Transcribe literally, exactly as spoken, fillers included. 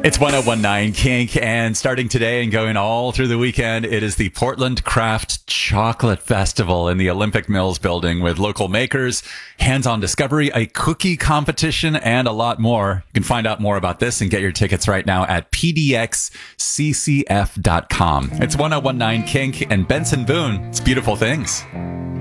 It's one oh one point nine Kink, and starting today and going all through the weekend, it is the Portland Craft Chocolate Festival in the Olympic Mills building with local makers, hands-on discovery, a cookie competition, and a lot more. You can find out more about this and get your tickets right now at p d x c c f dot com. It's one oh one point nine Kink and Benson Boone. It's Beautiful Things.